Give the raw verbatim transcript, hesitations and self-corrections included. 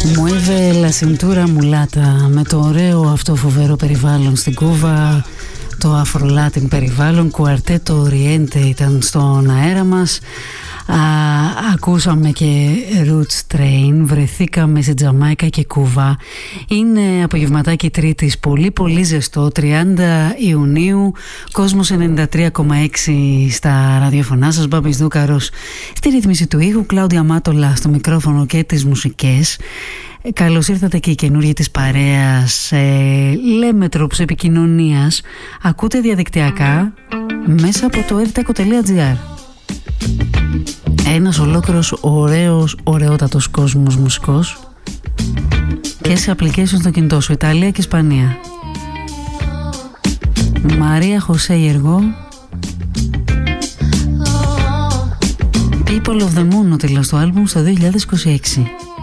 Mueve la cintura mulata, με το ωραίο αυτό φοβερό περιβάλλον στην Κούβα, το Afro-Latin περιβάλλον. Κουαρτέτο Οριέντε ήταν στον αέρα μας. Α, ακούσαμε και Roots Train, βρεθήκαμε σε Τζαμάικα και Κούβα. Είναι απογευματάκι Τρίτης, πολύ πολύ ζεστό, τριάντα Ιουνίου, Κόσμος ενενήντα τρία κόμμα έξι στα ραδιοφωνά σας. Μπάμπης Δούκαρος στη ρύθμιση του ήχου, Κλάουδια Μάτολα στο μικρόφωνο και τις μουσικές. Καλώς ήρθατε και οι καινούργοι της παρέας. ε, Λέμε τρόπους επικοινωνίας. Ακούτε διαδικτυακά μέσα από το ertaco τελεία gr. Ένας ολόκληρος ωραίος, ωραιότατος κόσμος μουσικός και σε application στο κινητό σου, Ιταλία και Ισπανία. Μαρία Χωσέ Ιεργό, People of the Moon, ο τίτλος του άλμπουμ στο δύο χιλιάδες είκοσι έξι.